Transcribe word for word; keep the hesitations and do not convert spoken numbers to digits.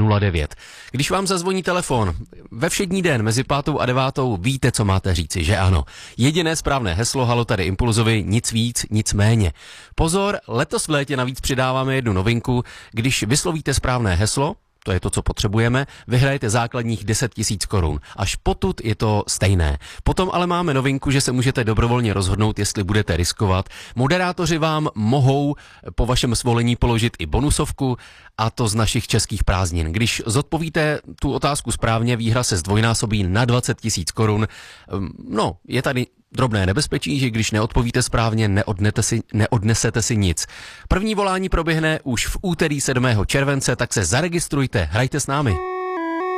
nula devět. Když vám zazvoní telefon ve všední den mezi pátou a devátou, víte, co máte říci, že ano. Jediné správné heslo Halo tady Impulzovi, nic víc, nic méně. Pozor, letos v létě navíc přidáváme jednu novinku. Když vyslovíte správné heslo, to je to, co potřebujeme, vyhrajete základních deset tisíc korun. Až potud je to stejné. Potom ale máme novinku, že se můžete dobrovolně rozhodnout, jestli budete riskovat. Moderátoři vám mohou po vašem svolení položit i bonusovku, a to z našich českých prázdnin. Když zodpovíte tu otázku správně, výhra se zdvojnásobí na dvacet tisíc korun. No, je tady drobné nebezpečí, že když neodpovíte správně, neodnete si, neodnesete si nic. První volání proběhne už v úterý sedmého července, tak se zaregistrujte, hrajte s námi.